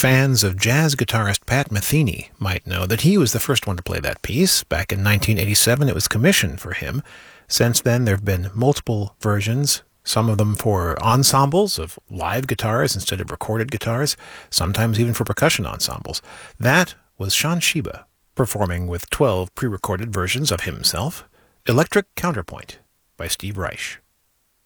Fans of jazz guitarist Pat Metheny might know that he was the first one to play that piece. Back in 1987, it was commissioned for him. Since then, there have been multiple versions, some of them for ensembles of live guitars instead of recorded guitars, sometimes even for percussion ensembles. That was Shawn Sheba, performing with 12 pre-recorded versions of himself. Electric Counterpoint by Steve Reich.